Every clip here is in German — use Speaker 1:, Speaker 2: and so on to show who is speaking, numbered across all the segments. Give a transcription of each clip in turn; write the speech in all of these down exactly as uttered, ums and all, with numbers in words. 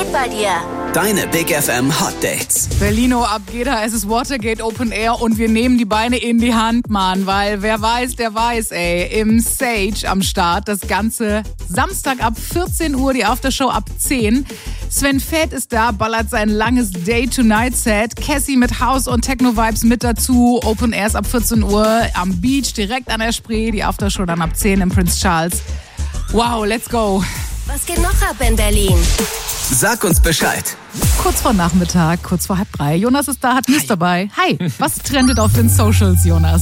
Speaker 1: Update bei dir.
Speaker 2: Deine Big F M Hot Dates.
Speaker 3: Berlino, ab geht er, es ist Watergate Open Air und wir nehmen die Beine in die Hand, Mann, weil wer weiß, der weiß, ey. Im Sage am Start, das Ganze Samstag ab vierzehn Uhr, die Aftershow ab zehn. Sven Väth ist da, ballert sein langes Day-to-Night-Set. Cassie mit House- und Techno-Vibes mit dazu. Open Airs ab vierzehn Uhr am Beach, direkt an der Spree. Die Aftershow dann ab zehn im Prince Charles. Wow, let's go.
Speaker 1: Was geht noch ab in Berlin?
Speaker 2: Sag uns Bescheid.
Speaker 3: Kurz vor Nachmittag, kurz vor halb drei. Jonas ist da, hat News dabei. Hi, was trendet auf den Socials, Jonas?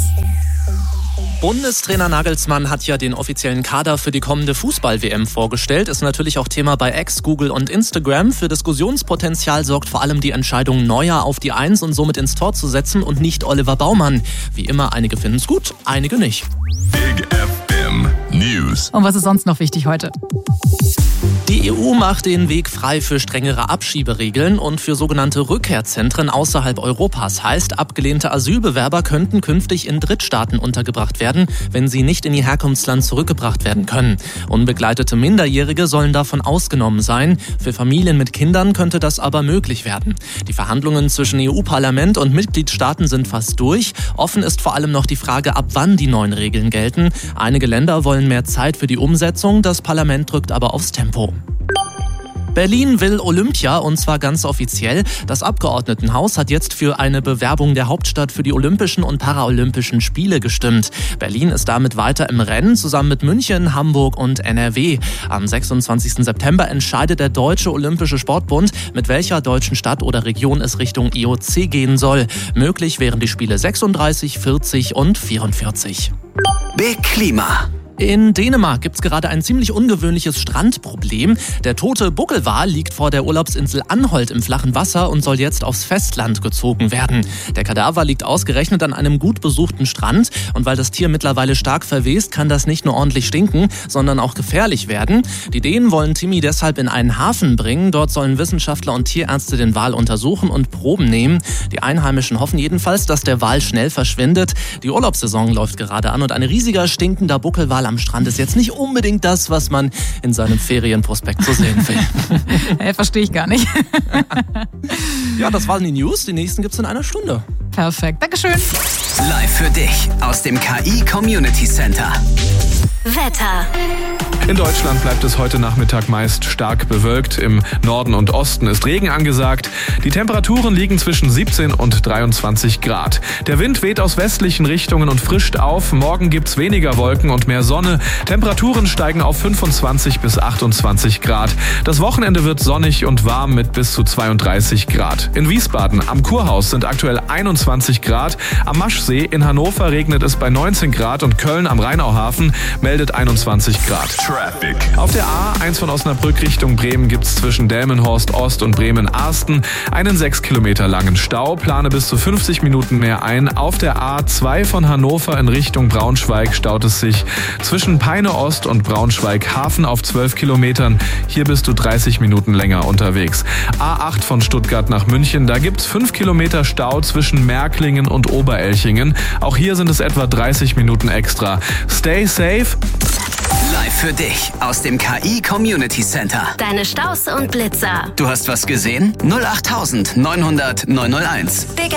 Speaker 4: Bundestrainer Nagelsmann hat ja den offiziellen Kader für die kommende Fußball-W M vorgestellt. Ist natürlich auch Thema bei X, Google und Instagram. Für Diskussionspotenzial sorgt vor allem die Entscheidung, Neuer auf die Eins und somit ins Tor zu setzen und nicht Oliver Baumann. Wie immer, einige finden es gut, einige nicht.
Speaker 5: Big F M News.
Speaker 3: Und was ist sonst noch wichtig heute?
Speaker 4: Die E U macht den Weg frei für strengere Abschieberegeln und für sogenannte Rückkehrzentren außerhalb Europas. Heißt, abgelehnte Asylbewerber könnten künftig in Drittstaaten untergebracht werden, wenn sie nicht in ihr Herkunftsland zurückgebracht werden können. Unbegleitete Minderjährige sollen davon ausgenommen sein. Für Familien mit Kindern könnte das aber möglich werden. Die Verhandlungen zwischen E U-Parlament und Mitgliedstaaten sind fast durch. Offen ist vor allem noch die Frage, ab wann die neuen Regeln gelten. Einige Länder wollen mehr Zeit für die Umsetzung, das Parlament drückt aber aufs Tempo. Berlin will Olympia und zwar ganz offiziell. Das Abgeordnetenhaus hat jetzt für eine Bewerbung der Hauptstadt für die Olympischen und Paralympischen Spiele gestimmt. Berlin ist damit weiter im Rennen, zusammen mit München, Hamburg und N R W. Am sechsundzwanzigsten September entscheidet der Deutsche Olympische Sportbund, mit welcher deutschen Stadt oder Region es Richtung I O C gehen soll. Möglich wären die Spiele sechsunddreißig, vierzig und vierundvierzig.
Speaker 2: Big Klima.
Speaker 4: In Dänemark gibt's gerade ein ziemlich ungewöhnliches Strandproblem. Der tote Buckelwal liegt vor der Urlaubsinsel Anholt im flachen Wasser und soll jetzt aufs Festland gezogen werden. Der Kadaver liegt ausgerechnet an einem gut besuchten Strand und weil das Tier mittlerweile stark verwest, kann das nicht nur ordentlich stinken, sondern auch gefährlich werden. Die Dänen wollen Timmy deshalb in einen Hafen bringen. Dort sollen Wissenschaftler und Tierärzte den Wal untersuchen und Proben nehmen. Die Einheimischen hoffen jedenfalls, dass der Wal schnell verschwindet. Die Urlaubssaison läuft gerade an und ein riesiger stinkender Buckelwal am Strand ist jetzt nicht unbedingt das, was man in seinem Ferienprospekt so sehen will.
Speaker 3: Hey, verstehe ich gar nicht.
Speaker 4: Ja, das waren die News. Die nächsten gibt's in einer Stunde.
Speaker 3: Perfekt, Dankeschön.
Speaker 2: Live für dich aus dem K I Community Center.
Speaker 1: Wetter.
Speaker 6: In Deutschland bleibt es heute Nachmittag meist stark bewölkt. Im Norden und Osten ist Regen angesagt. Die Temperaturen liegen zwischen siebzehn und dreiundzwanzig Grad. Der Wind weht aus westlichen Richtungen und frischt auf. Morgen gibt's weniger Wolken und mehr Sonne. Temperaturen steigen auf fünfundzwanzig bis achtundzwanzig Grad. Das Wochenende wird sonnig und warm mit bis zu zweiunddreißig Grad. In Wiesbaden am Kurhaus sind aktuell einundzwanzig Grad. Am Maschsee in Hannover regnet es bei neunzehn Grad und Köln am Rheinauhafen meldet einundzwanzig Grad.
Speaker 5: Traffic.
Speaker 6: Auf der A eins von Osnabrück Richtung Bremen gibt's zwischen Delmenhorst Ost und Bremen-Arsten einen sechs Kilometer langen Stau. Plane bis zu fünfzig Minuten mehr ein. Auf der A zwei von Hannover in Richtung Braunschweig staut es sich zwischen Peine Ost und Braunschweig-Hafen auf zwölf Kilometern. Hier bist du dreißig Minuten länger unterwegs. A acht von Stuttgart nach München, da gibt's fünf Kilometer Stau zwischen Märklingen und Oberelchingen. Auch hier sind es etwa dreißig Minuten extra. Stay safe.
Speaker 2: Live für dich aus dem K I Community Center.
Speaker 1: Deine Staus und Blitzer.
Speaker 2: Du hast was gesehen? null acht neunhundert neunhunderteins.
Speaker 1: Big